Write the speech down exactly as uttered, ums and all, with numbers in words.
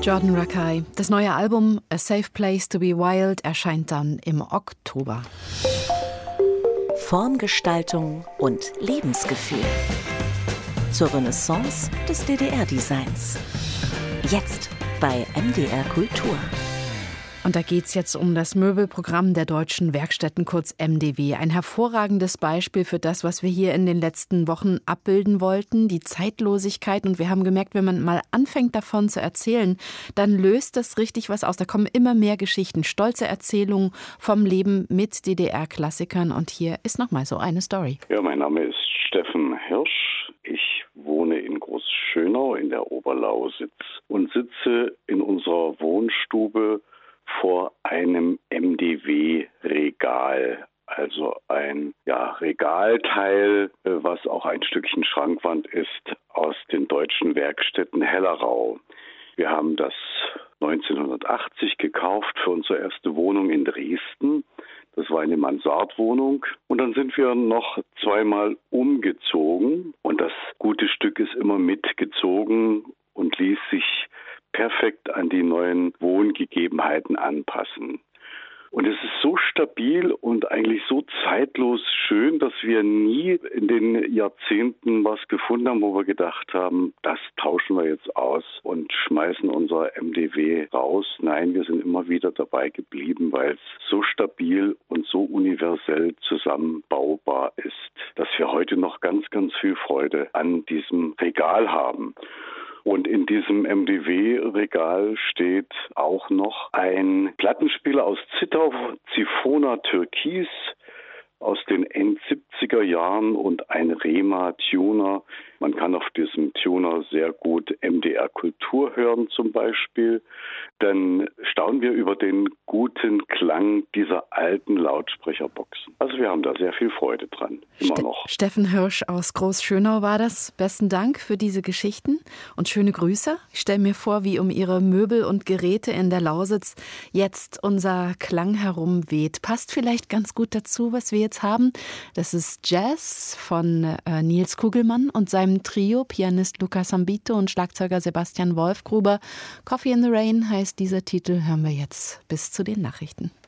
Jordan Rakei. Das neue Album A Safe Place to Be Wild erscheint dann im Oktober. Formgestaltung und Lebensgefühl. Zur Renaissance des D D R-Designs. Jetzt bei M D R Kultur. Und da geht es jetzt um das Möbelprogramm der Deutschen Werkstätten, kurz M D W. Ein hervorragendes Beispiel für das, was wir hier in den letzten Wochen abbilden wollten, die Zeitlosigkeit. Und wir haben gemerkt, wenn man mal anfängt davon zu erzählen, dann löst das richtig was aus. Da kommen immer mehr Geschichten, stolze Erzählungen vom Leben mit D D R-Klassikern. Und hier ist nochmal so eine Story. Ja, mein Name ist Steffen Hirsch. Ich wohne in Großschönau in der Oberlausitz und sitze in unserer Wohnstube vor einem M D W-Regal, also ein ja, Regalteil, was auch ein Stückchen Schrankwand ist, aus den Deutschen Werkstätten Hellerau. Wir haben das neunzehnhundertachtzig gekauft für unsere erste Wohnung in Dresden. Das war eine Mansardwohnung. Und dann sind wir noch zweimal umgezogen. Und das gute Stück ist immer mitgezogen und ließ sich perfekt an die neuen Wohngegebenheiten anpassen. Und es ist so stabil und eigentlich so zeitlos schön, dass wir nie in den Jahrzehnten was gefunden haben, wo wir gedacht haben, das tauschen wir jetzt aus und schmeißen unser M D W raus. Nein, wir sind immer wieder dabei geblieben, weil es so stabil und so universell zusammenbaubar ist, dass wir heute noch ganz, ganz viel Freude an diesem Regal haben. Und in diesem M D W-Regal steht auch noch ein Plattenspieler aus Zittau, Zifona Türkis, aus den End-siebziger Jahren und ein Rema-Tuner. Man kann auf diesem Tuner sehr gut M D R Kultur hören zum Beispiel. Dann staunen wir über den guten Klang dieser alten Lautsprecherboxen. Also wir haben da sehr viel Freude dran, immer Ste- noch. Steffen Hirsch aus Großschönau war das. Besten Dank für diese Geschichten und schöne Grüße. Ich stelle mir vor, wie um Ihre Möbel und Geräte in der Lausitz jetzt unser Klang herumweht. Passt vielleicht ganz gut dazu, was wir jetzt haben. Das ist Jazz von äh, Nils Kugelmann und seinem Trio, Pianist Luca Sambito und Schlagzeuger Sebastian Wolfgruber. Coffee in the Rain heißt dieser Titel, hören wir jetzt bis zu den Nachrichten.